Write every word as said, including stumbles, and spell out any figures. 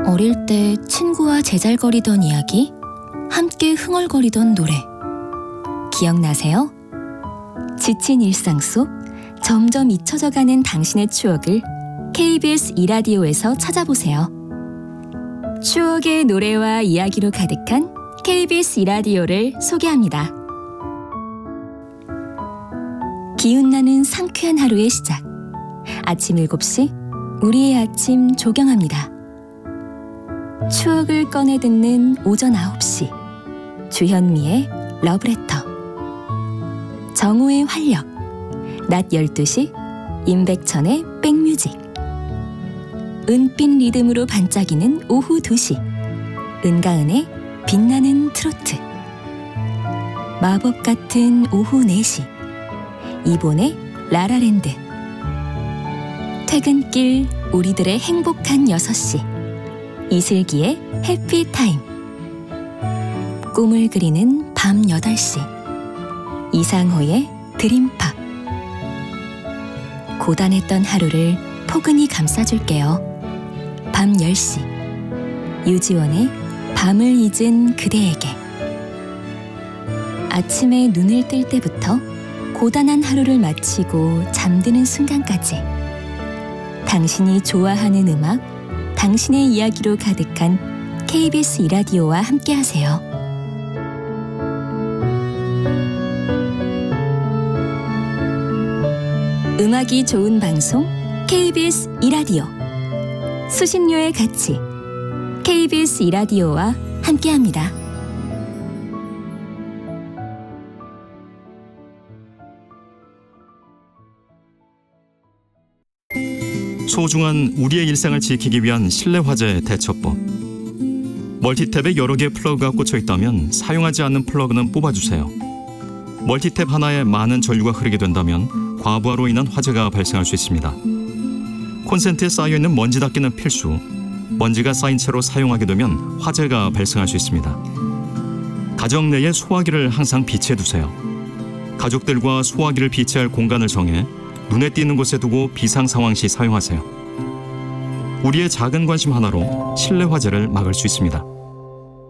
어릴 때 친구와 제잘거리던 이야기, 함께 흥얼거리던 노래. 기억나세요? 지친 일상 속 점점 잊혀져가는 당신의 추억을 케이비에스 이 라디오에서 찾아보세요. 추억의 노래와 이야기로 가득한 케이비에스 이 라디오를 소개합니다. 기운나는 상쾌한 하루의 시작. 아침 일곱 시 우리의 아침 조경합니다. 추억을 꺼내 듣는 오전 아홉 시 주현미의 러브레터. 정우의 활력. 낮 열두 시 임백천의 백뮤직. 은빛 리듬으로 반짝이는 오후 두 시 은가은의 빛나는 트로트. 마법 같은 오후 네 시 이본의 라라랜드. 퇴근길 우리들의 행복한 여섯 시 이슬기의 해피타임. 꿈을 그리는 밤 여덟 시 이상호의 드림팝. 고단했던 하루를 포근히 감싸줄게요. 밤 열 시 유지원의 밤을 잊은 그대에게. 아침에 눈을 뜰 때부터 고단한 하루를 마치고 잠드는 순간까지 당신이 좋아하는 음악, 당신의 이야기로 가득한 케이비에스 이 라디오와 함께하세요. 음악이 좋은 방송 케이비에스 이 라디오. 수신료의 가치 케이비에스 이 라디오와 함께합니다. 소중한 우리의 일상을 지키기 위한 실내 화재 대처법. 멀티탭에 여러 개의 플러그가 꽂혀 있다면 사용하지 않는 플러그는 뽑아주세요. 멀티탭 하나에 많은 전류가 흐르게 된다면 과부하로 인한 화재가 발생할 수 있습니다. 콘센트에 쌓여있는 먼지 닦기는 필수. 먼지가 쌓인 채로 사용하게 되면 화재가 발생할 수 있습니다. 가정 내에 소화기를 항상 비치해두세요. 가족들과 소화기를 비치할 공간을 정해 눈에 띄는 곳에 두고 비상 상황 시 사용하세요. 우리의 작은 관심 하나로 실내 화재를 막을 수 있습니다.